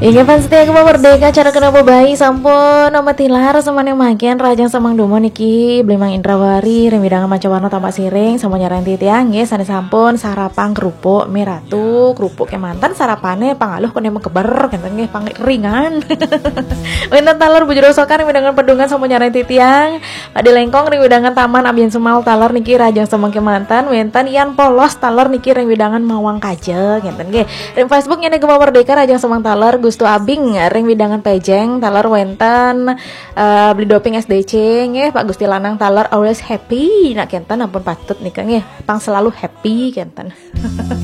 Ingat pasti aku mau merdeka cara kenapa bayi sampun nama tilar sama yang magian rajang samang dumo niki beli mang Indrawari remidangan macam warna tampak siring sama nyaran titiang ya sana sampun sarapang kerupuk miratu kerupuk ke mantan sarapannya pangaluh kone keber kenteng pang ringan winten talar bujur sokan remidangan pedungan sama nyaran titiang di lengkong remidangan taman abian semal talar niki rajang samang ke mantan winten ian polos talar niki remidangan mawang kaje kenteng ge rem Facebooknya nih Gemma Merdeka rajang samang talar Gusto Abing ring widangan pejeng talar wenten beli doping SDC nggih Pak Gusti Lanang talar always happy nak kenten ampun patut nih nggih pang selalu happy kenten